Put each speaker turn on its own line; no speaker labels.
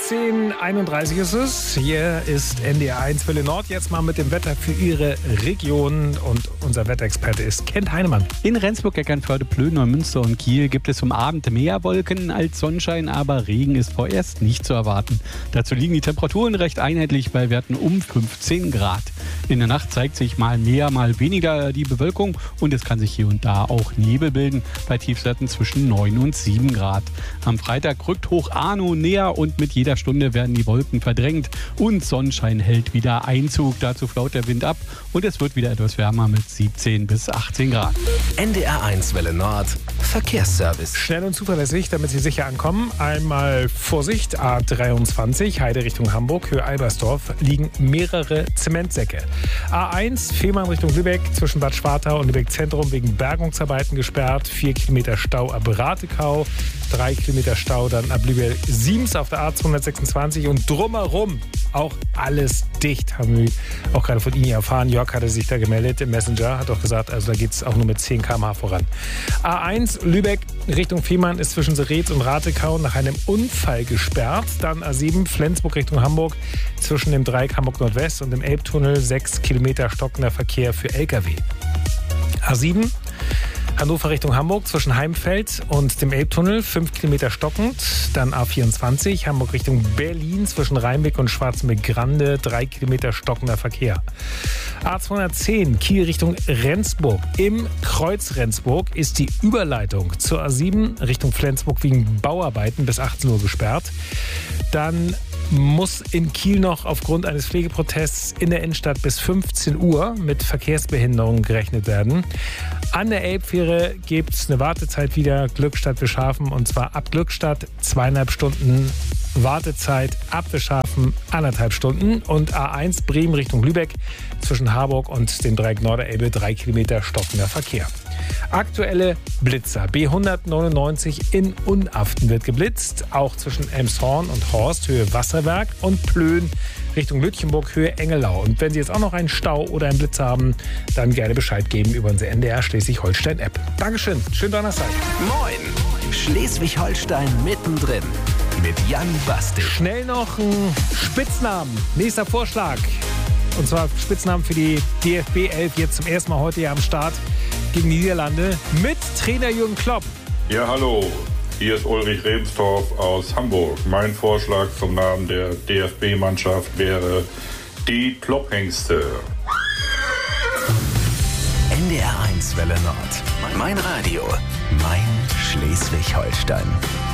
16:31 ist es. Hier ist NDR 1 Welle Nord. Jetzt mal mit dem Wetter für Ihre Region. Und unser Wetterexperte ist Kent Heinemann.
In Rendsburg, Eckernförde, Plön, Neumünster und Kiel gibt es zum Abend mehr Wolken als Sonnenschein, aber Regen ist vorerst nicht zu erwarten. Dazu liegen die Temperaturen recht einheitlich bei Werten um 15 Grad. In der Nacht zeigt sich mal mehr, mal weniger die Bewölkung und es kann sich hier und da auch Nebel bilden bei Tiefstwerten zwischen 9 und 7 Grad. Am Freitag rückt Hoch Arno näher und mit jeder Stunde werden die Wolken verdrängt und Sonnenschein hält wieder Einzug. Dazu flaut der Wind ab und es wird wieder etwas wärmer mit 17 bis 18 Grad.
NDR 1 Welle Nord, Verkehrsservice.
Schnell und zuverlässig, damit Sie sicher ankommen. Einmal Vorsicht, A23, Heide Richtung Hamburg, Höhe Albersdorf, liegen mehrere Zementsäcke. A1, Fehmarn Richtung Lübeck, zwischen Bad Schwartau und Lübeck Zentrum wegen Bergungsarbeiten gesperrt. 4 Kilometer Stau ab Ratekau, 3 Kilometer Stau dann ab Lübeck-Siems auf der A226 und drumherum auch alles dicht, haben wir auch gerade von Ihnen erfahren. Jörg hatte sich da gemeldet im Messenger, hat auch gesagt, also da geht es auch nur mit 10 km/h voran. A1 Lübeck Richtung Fehmarn ist zwischen Seretz und Ratekau nach einem Unfall gesperrt. Dann A7 Flensburg Richtung Hamburg zwischen dem Dreieck Hamburg Nordwest und dem Elbtunnel 6 Kilometer stockender Verkehr für Lkw. A7 Hannover Richtung Hamburg zwischen Heimfeld und dem Elbtunnel 5 Kilometer stockend. Dann A24 Hamburg Richtung Berlin zwischen Rheinbeck und Schwarzenbeck-Grande 3 Kilometer stockender Verkehr. A210 Kiel Richtung Rendsburg. Im Kreuz Rendsburg ist die Überleitung zur A7 Richtung Flensburg wegen Bauarbeiten bis 18 Uhr gesperrt. Dann muss in Kiel noch aufgrund eines Pflegeprotests in der Innenstadt bis 15 Uhr mit Verkehrsbehinderungen gerechnet werden. An der Elbfähre gibt es eine Wartezeit wieder, Glückstadt Wischhafen, und zwar ab Glückstadt 2,5 Stunden Wartezeit, ab Wischhafen 1,5 Stunden und A1 Bremen Richtung Lübeck zwischen Harburg und dem Dreieck Norderelbe 3 Kilometer stockender Verkehr. Aktuelle Blitzer. B199 in Unaften wird geblitzt, auch zwischen Elmshorn und Horst, Höhe Wasserwerk, und Plön Richtung Lütchenburg, Höhe Engelau. Und wenn Sie jetzt auch noch einen Stau oder einen Blitzer haben, dann gerne Bescheid geben über unsere NDR Schleswig-Holstein-App. Dankeschön, schönen Donnerstag.
Moin, Schleswig-Holstein mittendrin mit Jan Bastel.
Schnell noch ein Spitznamen. Nächster Vorschlag. Und zwar Spitznamen für die DFB 11 jetzt zum ersten Mal heute hier am Start gegen die Niederlande mit Trainer Jürgen Klopp.
Ja, hallo. Hier ist Ulrich Rebstorff aus Hamburg. Mein Vorschlag zum Namen der DFB-Mannschaft wäre die Klopphengste.
NDR 1 Welle Nord. Mein Radio. Mein Schleswig-Holstein.